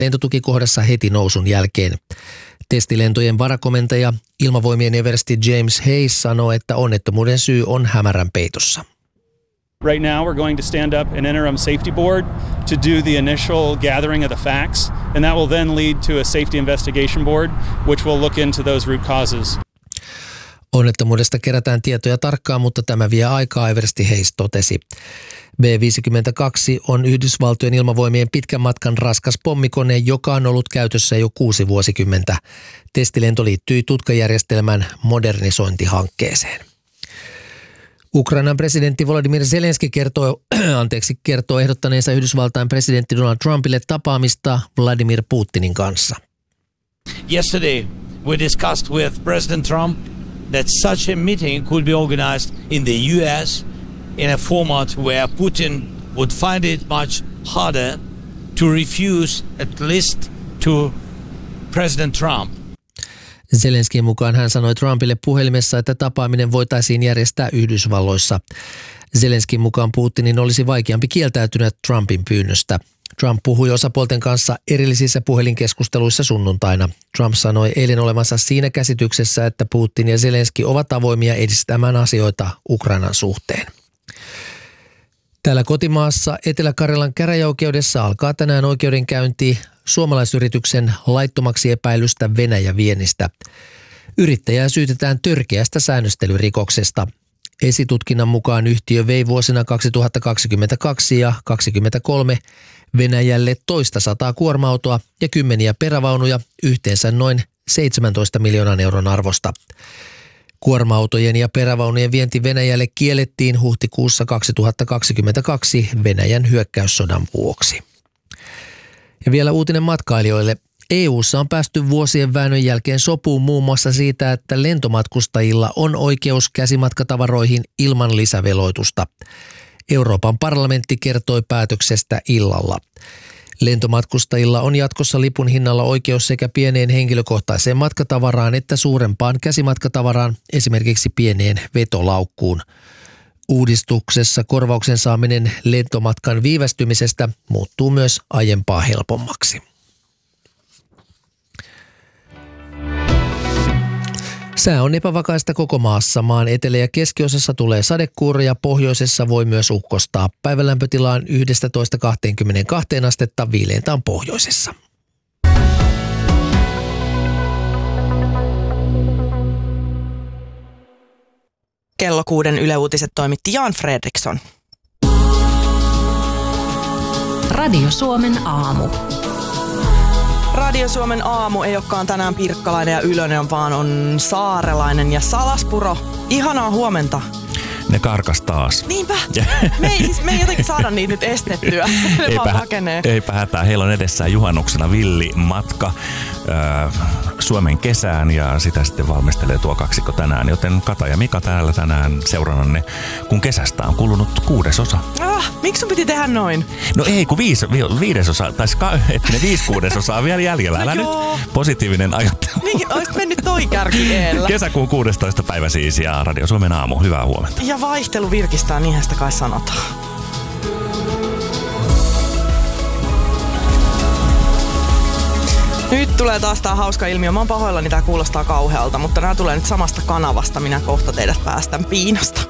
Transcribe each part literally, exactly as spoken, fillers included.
lentotukikohdassa heti nousun jälkeen. Testilentojen varakomentaja Ilmavoimien eversti James Hayes sanoi, että onnettomuuden syy on hämärän peitossa. Right now we're going to stand up an interim safety board to do the initial gathering of the facts, and that will then lead to a safety investigation board, which will look into those root causes. Onnettomuudesta kerätään tietoja tarkkaan, mutta tämä vie aikaa, eversti Hayes totesi. B viisikymmentäkaksi on Yhdysvaltojen ilmavoimien pitkän matkan raskas pommikone, joka on ollut käytössä jo kuusi vuosikymmentä. Testilento liittyi tutkajärjestelmän modernisointihankkeeseen. Ukrainan presidentti Volodymyr Zelensky kertoo, anteeksi, kertoo ehdottaneensa Yhdysvaltain presidentti Donald Trumpille tapaamista Vladimir Putinin kanssa. Yesterday we discussed with President Trump that such a meeting could be organized in the U S in a format where Putin would find it much harder to refuse at least to President Trump. Zelenskyin mukaan hän sanoi Trumpille puhelimessa, että tapaaminen voitaisiin järjestää Yhdysvalloissa. Zelenskyin mukaan Putinin olisi vaikeampi kieltäytyä Trumpin pyynnöstä. Trump puhui osapuolten kanssa erillisissä puhelinkeskusteluissa sunnuntaina. Trump sanoi eilen olevansa siinä käsityksessä, että Putin ja Zelenskyi ovat avoimia edistämään asioita Ukrainan suhteen. Täällä kotimaassa Etelä-Karjalan käräjäoikeudessa alkaa tänään oikeudenkäynti suomalaisyrityksen laittomaksi epäilystä Venäjä-viennistä. Yrittäjää syytetään törkeästä säännöstelyrikoksesta. Esitutkinnan mukaan yhtiö vei vuosina kaksituhattakaksikymmentäkaksi ja kaksituhattakaksikymmentäkolme Venäjälle toista sataa kuorma-autoa ja kymmeniä perävaunuja yhteensä noin seitsemäntoista miljoonan euron arvosta. Kuorma-autojen ja perävaunujen vienti Venäjälle kiellettiin huhtikuussa kaksituhattakaksikymmentäkaksi Venäjän hyökkäyssodan vuoksi. Ja vielä uutinen matkailijoille. E U:ssa on päästy vuosien väännön jälkeen sopuun muun muassa siitä, että lentomatkustajilla on oikeus käsimatkatavaroihin ilman lisäveloitusta. Euroopan parlamentti kertoi päätöksestä illalla. Lentomatkustajilla on jatkossa lipun hinnalla oikeus sekä pieneen henkilökohtaiseen matkatavaraan että suurempaan käsimatkatavaraan, esimerkiksi pieneen vetolaukkuun. Uudistuksessa korvauksen saaminen lentomatkan viivästymisestä muuttuu myös aiempaa helpommaksi. Sää on epävakaista koko maassa. Maan etelä- ja keskiosassa tulee sadekuuroja, pohjoisessa voi myös ukkostaa. Päivälämpötila on yksitoista kaksikymmentäkaksi astetta, viileintä on pohjoisessa. Kello kuuden Yle Uutiset toimitti Jan Fredriksson. Radio Suomen aamu. Radio Suomen aamu ei olekaan tänään Pirkkalainen ja Ylönen, vaan on Saarelainen ja Salaspuro. Ihanaa huomenta. Ne karkas taas. Niinpä. Me ei, siis, me ei jotenkin saada niitä nyt estettyä. Ne eipä, vaan pakenee. Eipä hätää. Heillä on edessään juhannuksena villi matka äh, Suomen kesään ja sitä sitten valmistelee tuo kaksikko tänään. Joten Kata ja Mika täällä tänään seurannanne, kun kesästä on kulunut kuudesosa. Ah, miksi sun piti tehdä noin? No ei, kun viis, vi, viidesosa, tai ska, ettei viisi kuudesosaa on vielä jäljellä. Älä no nyt positiivinen ajattelu. Niin, oisit mennyt toi kärki eellä. Kesäkuun kuudestoista päivä siis ja Radio Suomen aamu. Hyvää huomenta. Ja vaihtelu virkistää, niinhän sitä kai sanotaan. Nyt tulee taas tää hauska ilmiö. Mä oon pahoillani, tää kuulostaa kauhealta, mutta nää tulee nyt samasta kanavasta. Minä kohta teidät päästän piinasta.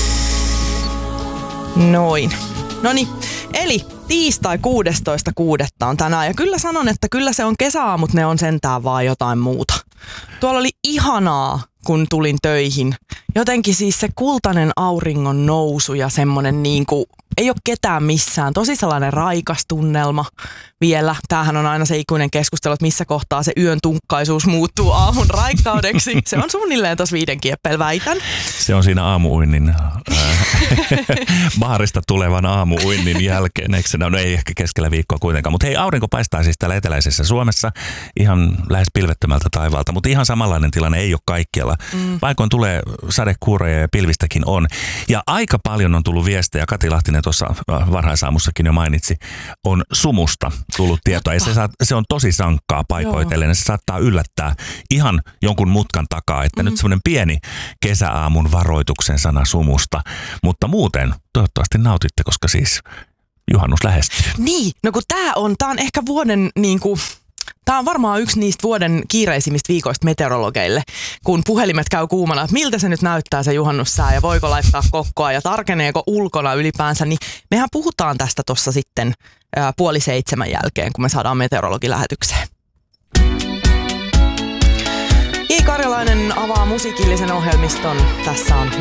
Noin. Noniin, eli tiistai kuudestoista kuudetta on tänään. Ja kyllä sanon, että kyllä se on kesäaamut, ne on sentään vaan jotain muuta. Tuolla oli ihanaa, kun tulin töihin. Jotenkin siis se kultainen auringon nousu ja semmonen niinku, ei ole ketään missään. Tosi sellainen raikas tunnelma vielä. Tämähän on aina se ikuinen keskustelu, että missä kohtaa se yön tunkkaisuus muuttuu aamun raikkaudeksi. Se on suunnilleen tuossa viiden kieppeillä, väitän. Se on siinä aamuuinnin, äh, baarista tulevan aamuuinnin jälkeen. Eikö se, no ei ehkä keskellä viikkoa kuitenkaan. Mutta hei, aurinko paistaa siis täällä eteläisessä Suomessa ihan lähes pilvettömältä taivaalta. Mutta ihan samanlainen tilanne ei ole kaikkialla. Mm. Paikoin tulee sadekuuroja ja pilvistäkin on. Ja aika paljon on tullut viestejä, Kati Lahtinen tuossa varhaisaamussakin jo mainitsi, on sumusta tullut tietoa. Ja se, saa, se on tosi sankkaa paikoitellen. Se saattaa yllättää ihan jonkun mutkan takaa, että mm-hmm. nyt semmoinen pieni kesäaamun varoituksen sana sumusta. Mutta muuten toivottavasti nautitte, koska siis juhannus lähestyy. Niin, no kun tää on, tää on ehkä vuoden niinku... Tämä on varmaan yksi niistä vuoden kiireisimmistä viikoista meteorologeille, kun puhelimet käy kuumana, että miltä se nyt näyttää se juhannussää ja voiko laittaa kokkoa ja tarkeneeko ulkona ylipäänsä. Niin mehän puhutaan tästä tuossa sitten ää, puoli seitsemän jälkeen, kun me saadaan meteorologilähetykseen. J. Karjalainen avaa musiikillisen ohjelmiston. Tässä on